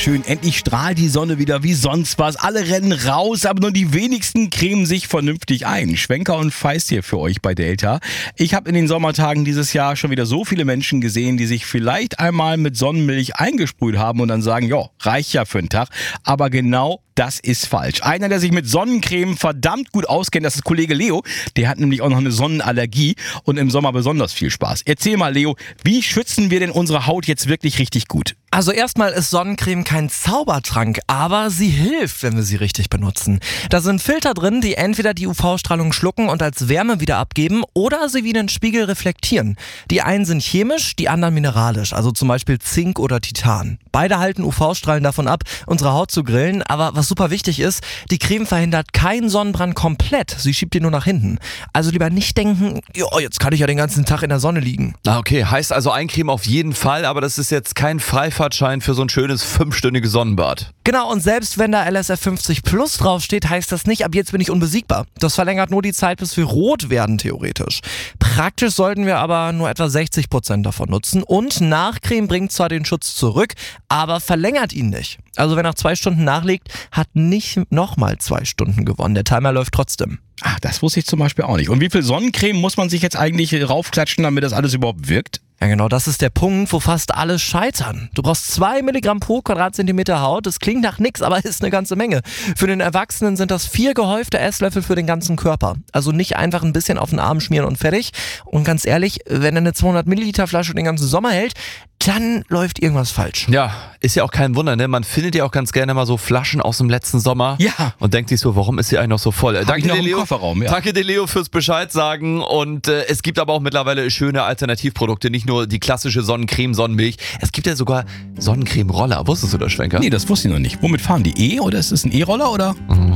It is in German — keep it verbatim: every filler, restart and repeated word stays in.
schön. Endlich strahlt die Sonne wieder wie sonst was. Alle rennen raus, aber nur die wenigsten cremen sich vernünftig ein. Schwenker und Feist hier für euch bei Delta. Ich habe in den Sommertagen dieses Jahr schon wieder so viele Menschen gesehen, die sich vielleicht einmal mit Sonnenmilch eingesprüht haben und dann sagen, ja, reicht ja für einen Tag. Aber genau das ist falsch. Einer, der sich mit Sonnencreme verdammt gut auskennt, das ist Kollege Leo. Der hat nämlich auch noch eine Sonnenallergie und im Sommer besonders viel Spaß. Erzähl mal, Leo, wie schützen wir denn unsere Haut jetzt wirklich richtig gut? Also erstmal ist Sonnencreme kein Zaubertrank, aber sie hilft, wenn wir sie richtig benutzen. Da sind Filter drin, die entweder die U V-Strahlung schlucken und als Wärme wieder abgeben oder sie wie einen Spiegel reflektieren. Die einen sind chemisch, die anderen mineralisch, also zum Beispiel Zink oder Titan. Beide halten U V-Strahlen davon ab, unsere Haut zu grillen, aber was super wichtig ist, die Creme verhindert keinen Sonnenbrand komplett, sie schiebt ihn nur nach hinten. Also lieber nicht denken, jo, jetzt kann ich ja den ganzen Tag in der Sonne liegen. Ah, okay, heißt also eincremen auf jeden Fall, aber das ist jetzt kein Freifahrtschein für so ein schönes fünfstündiges Sonnenbad. Genau, und selbst wenn da L S F fünfzig plus draufsteht, heißt das nicht, ab jetzt bin ich unbesiegbar. Das verlängert nur die Zeit, bis wir rot werden, theoretisch. Praktisch sollten wir aber nur etwa sechzig Prozent davon nutzen und Nachcreme bringt zwar den Schutz zurück, aber verlängert ihn nicht. Also wer nach zwei Stunden nachlegt, hat nicht nochmal zwei Stunden gewonnen. Der Timer läuft trotzdem. Ach, das wusste ich zum Beispiel auch nicht. Und wie viel Sonnencreme muss man sich jetzt eigentlich raufklatschen, damit das alles überhaupt wirkt? Ja genau, das ist der Punkt, wo fast alle scheitern. Du brauchst zwei Milligramm pro Quadratzentimeter Haut. Das klingt nach nix, aber ist eine ganze Menge. Für den Erwachsenen sind das vier gehäufte Esslöffel für den ganzen Körper. Also nicht einfach ein bisschen auf den Arm schmieren und fertig. Und ganz ehrlich, wenn eine zweihundert Milliliter Flasche den ganzen Sommer hält, dann läuft irgendwas falsch. Ja, ist ja auch kein Wunder, ne? Man findet ja auch ganz gerne mal so Flaschen aus dem letzten Sommer. Ja. Und denkt sich so, warum ist sie eigentlich noch so voll? Hab Danke ich noch dir, im Leo. Kofferraum, ja. Danke dir, Leo, fürs Bescheid sagen. Und äh, es gibt aber auch mittlerweile schöne Alternativprodukte. Nicht nur die klassische Sonnencreme, Sonnenmilch. Es gibt ja sogar Sonnencreme-Roller. Wusstest du das, Schwenker? Nee, das wusste ich noch nicht. Womit fahren die? E oder ist es ein E-Roller oder?